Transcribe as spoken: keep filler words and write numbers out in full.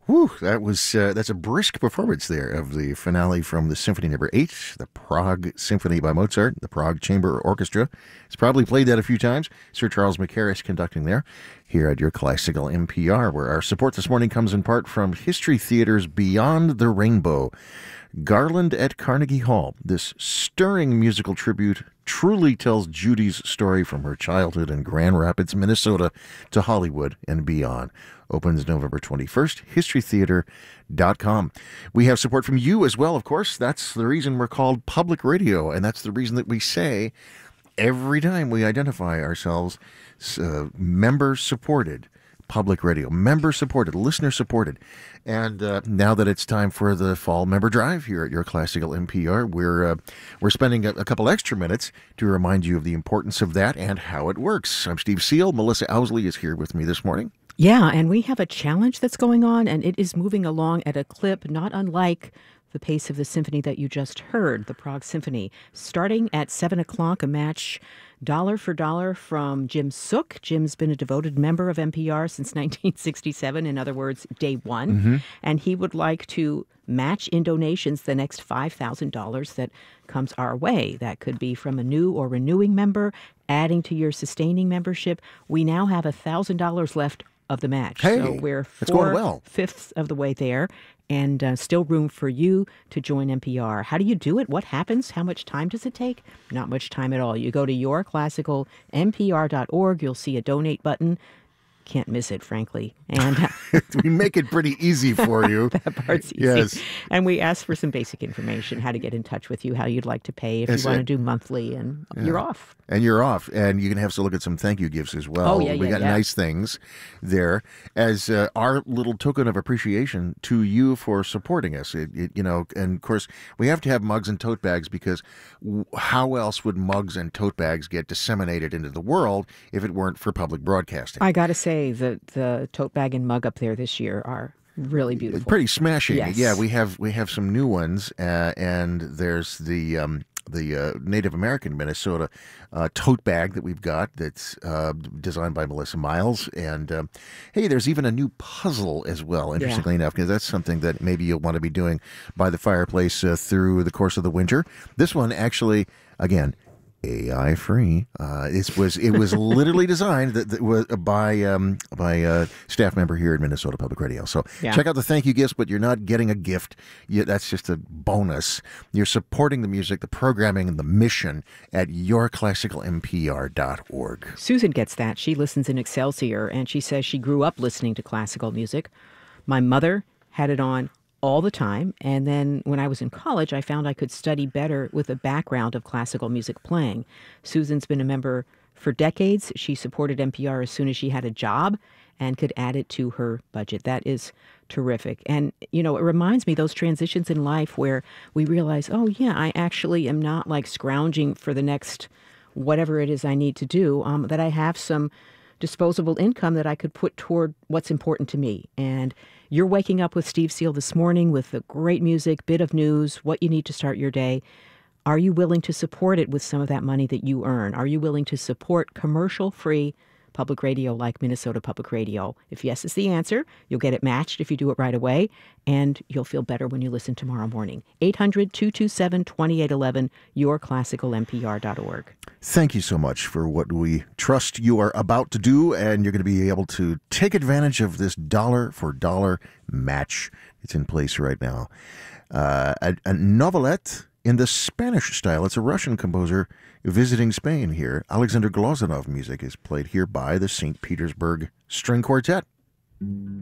Whew, that was uh, that's a brisk performance there of the finale from the Symphony Number Eight, the Prague Symphony by Mozart, the Prague Chamber Orchestra. It's probably played that a few times. Sir Charles McCarris conducting there, here at your Classical N P R, where our support this morning comes in part from History Theater's Beyond the Rainbow. Garland at Carnegie Hall. This stirring musical tribute truly tells Judy's story from her childhood in Grand Rapids, Minnesota, to Hollywood and beyond. Opens November twenty-first, history theater dot com. We have support from you as well, of course. That's the reason we're called public radio, and that's the reason that we say every time we identify ourselves, uh, member-supported public radio, member-supported, listener-supported. And uh, now that it's time for the fall member drive here at your Classical N P R, we're uh, we're spending a, a couple extra minutes to remind you of the importance of that and how it works. I'm Steve Seal. Melissa Owsley is here with me this morning. Yeah, and we have a challenge that's going on, and it is moving along at a clip not unlike the pace of the symphony that you just heard, the Prague Symphony. Starting at seven o'clock, a match dollar for dollar from Jim Sook. Jim's been a devoted member of N P R since nineteen sixty-seven, in other words, day one. Mm-hmm. And he would like to match in donations the next five thousand dollars that comes our way. That could be from a new or renewing member, adding to your sustaining membership. We now have one thousand dollars left of the match. Hey, so we're it's going well. four-fifths of the way there, and uh, still room for you to join N P R. How do you do it? What happens? How much time does it take? Not much time at all. You go to your classical N P R dot org. You'll see a donate button. Can't miss it, frankly. And uh, we make it pretty easy for you. That part's easy. Yes. And we ask for some basic information, how to get in touch with you, how you'd like to pay, if Yes, you want to and- do monthly, and Yeah. you're off. And you're off. And you can have to look at some thank you gifts as well. Oh, yeah, we yeah, got yeah. nice things there as uh, our little token of appreciation to you for supporting us. It, it, you know, and of course, we have to have mugs and tote bags because w- how else would mugs and tote bags get disseminated into the world if it weren't for public broadcasting? I got to say, the, the tote bag and mug up there this year are really beautiful. Pretty smashing. Yes. Yeah, we have we have some new ones, uh, and there's the um, the uh, Native American Minnesota uh, tote bag that we've got that's uh, designed by Melissa Miles. And um, hey, there's even a new puzzle as well, interestingly enough, because that's something that maybe you'll want to be doing by the fireplace uh, through the course of the winter. This one actually, again, A I free. Uh, it was it was literally designed that, that was by um, by a staff member here at Minnesota Public Radio. So Yeah. check out the thank you gifts, but you're not getting a gift. You, that's just a bonus. You're supporting the music, the programming, and the mission at your classical N P R dot org. Susan gets that. She listens in Excelsior, and she says she grew up listening to classical music. My mother had it on all the time, and then when I was in college, I found I could study better with a background of classical music playing. Susan's been a member for decades. She supported N P R as soon as she had a job and could add it to her budget. That is terrific. And, you know, it reminds me those transitions in life where we realize, oh, yeah, I actually am not like scrounging for the next whatever it is I need to do, um, that I have some disposable income that I could put toward what's important to me. And you're waking up with Steve Seal this morning with the great music, bit of news, what you need to start your day. Are you willing to support it with some of that money that you earn? Are you willing to support commercial-free public radio like Minnesota Public Radio? If yes is the answer, you'll get it matched if you do it right away, and you'll feel better when you listen tomorrow morning. eight hundred, two two seven, two eight one one, your classical N P R dot org. Thank you so much for what we trust you are about to do, and you're going to be able to take advantage of this dollar for dollar match. It's in place right now. Uh, a, a novelette in the Spanish style. It's a Russian composer visiting Spain here. Alexander Glazunov music is played here by the Saint Petersburg String Quartet.